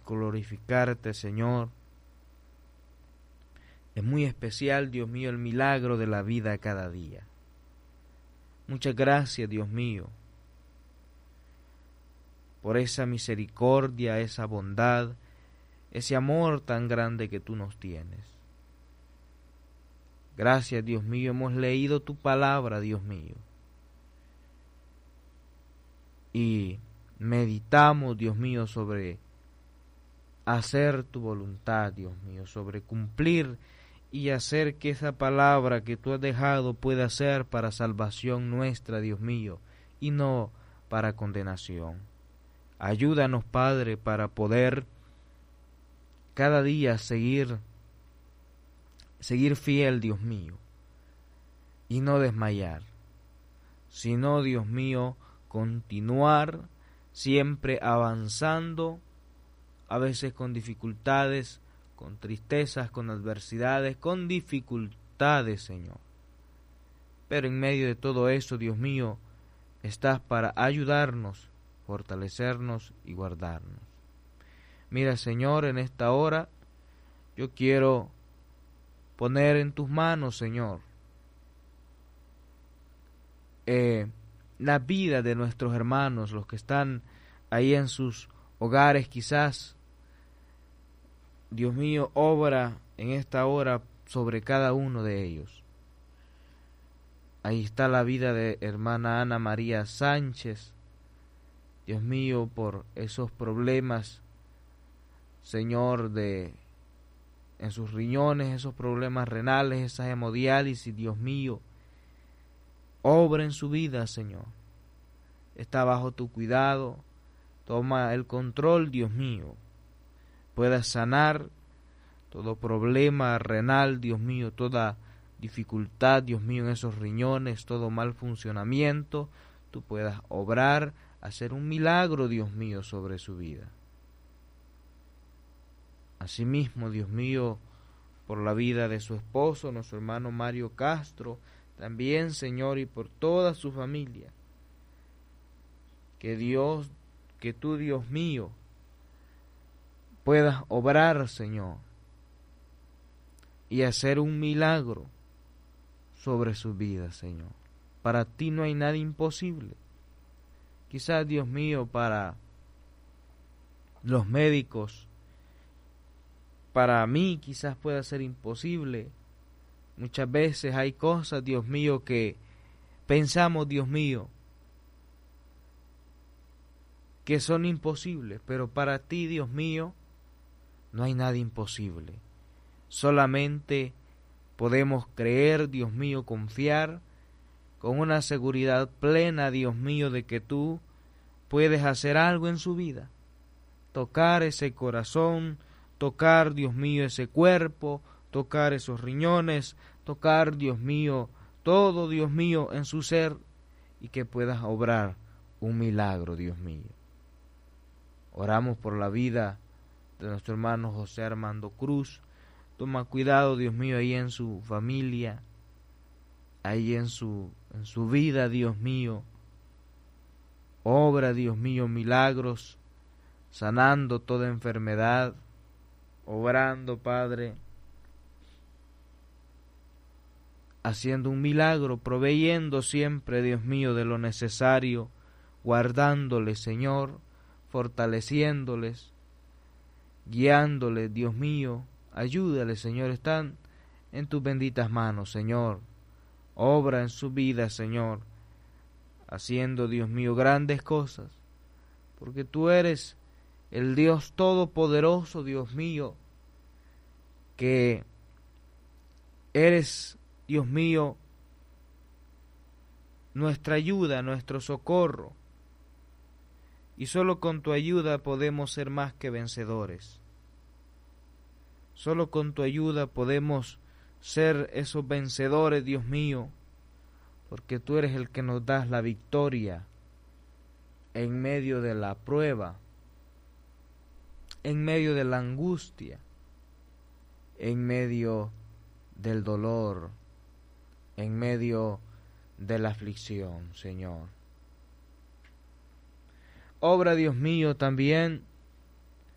glorificarte, Señor. Es muy especial, Dios mío, el milagro de la vida cada día. Muchas gracias, Dios mío, por esa misericordia, esa bondad, ese amor tan grande que tú nos tienes. Gracias, Dios mío, hemos leído tu palabra, Dios mío, y meditamos, Dios mío, sobre hacer tu voluntad, Dios mío, sobre cumplir y hacer que esa palabra que tú has dejado pueda ser para salvación nuestra, Dios mío, y no para condenación. Ayúdanos, Padre, para poder cada día seguir fiel, Dios mío, y no desmayar, sino, Dios mío, continuar siempre avanzando, a veces con dificultades, con tristezas, con adversidades, con dificultades, Señor. Pero en medio de todo eso, Dios mío, estás para ayudarnos, fortalecernos y guardarnos. Mira, Señor, en esta hora yo quiero poner en tus manos, Señor, la vida de nuestros hermanos, los que están ahí en sus hogares quizás. Dios mío, obra en esta hora sobre cada uno de ellos. Ahí está la vida de hermana Ana María Sánchez. Dios mío, por esos problemas, Señor, en sus riñones, esos problemas renales, esas hemodiálisis, Dios mío, obra en su vida, Señor. Está bajo tu cuidado, toma el control, Dios mío. Puedas sanar todo problema renal, Dios mío, toda dificultad, Dios mío, en esos riñones, todo mal funcionamiento, tú puedas obrar, hacer un milagro, Dios mío, sobre su vida. Asimismo, Dios mío, por la vida de su esposo, nuestro hermano Mario Castro, también, Señor, y por toda su familia. Que tú, Dios mío, puedas obrar, Señor, y hacer un milagro sobre su vida, Señor. Para ti no hay nada imposible. Quizás, Dios mío, para los médicos, para mí quizás pueda ser imposible. Muchas veces hay cosas, Dios mío, que pensamos, Dios mío, que son imposibles, pero para ti, Dios mío, no hay nada imposible. Solamente podemos creer, Dios mío, confiar con una seguridad plena, Dios mío, de que tú puedes hacer algo en su vida. Tocar ese corazón, tocar, Dios mío, ese cuerpo, tocar esos riñones, tocar, Dios mío, todo, Dios mío, en su ser, y que puedas obrar un milagro, Dios mío. Oramos por la vida de nuestro hermano José Armando Cruz. Toma cuidado, Dios mío, ahí en su familia, ahí en su vida, Dios mío. Obra, Dios mío, milagros, sanando toda enfermedad, obrando, Padre, haciendo un milagro, proveyendo siempre, Dios mío, de lo necesario, guardándoles, Señor, fortaleciéndoles, guiándoles, Dios mío. Ayúdales, Señor, están en tus benditas manos, Señor. Obra en su vida, Señor, haciendo, Dios mío, grandes cosas, porque tú eres el Dios todopoderoso, Dios mío, que eres, Dios mío, nuestra ayuda, nuestro socorro, y solo con tu ayuda podemos ser más que vencedores. Solo con tu ayuda podemos ser esos vencedores, Dios mío, porque tú eres el que nos das la victoria en medio de la prueba, en medio de la angustia, en medio del dolor, en medio de la aflicción, Señor. Obra, Dios mío, también